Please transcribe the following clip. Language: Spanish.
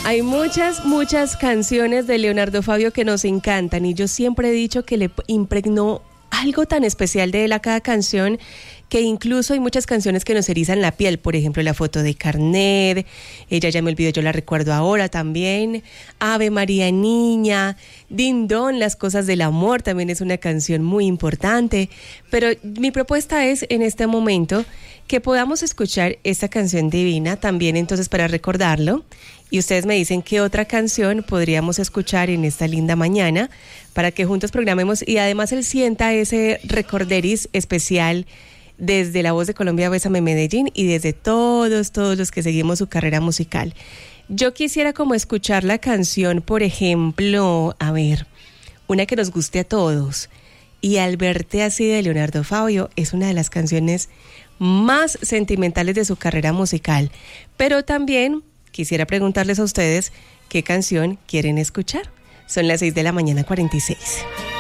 Hay muchas canciones de Leonardo Fabio que nos encantan y yo siempre he dicho que le impregnó algo tan especial de él a cada canción que incluso hay muchas canciones que nos erizan la piel, por ejemplo La foto de Carnet, Ella ya me olvidó, yo la recuerdo ahora también, Ave María Niña, Din Don, Las cosas del amor también es una canción muy importante, pero mi propuesta es en este momento que podamos escuchar esta canción divina también entonces para recordarlo y ustedes me dicen qué otra canción podríamos escuchar en esta linda mañana para que juntos programemos y además él sienta ese recorderis especial desde La Voz de Colombia, Bésame Medellín y desde todos los que seguimos su carrera musical. Yo quisiera como escuchar la canción, por ejemplo, a ver, una que nos guste a todos. Y Al verte así de Leonardo Fabio es una de las canciones más sentimentales de su carrera musical. Pero también quisiera preguntarles a ustedes qué canción quieren escuchar. Son las 6:46 a.m.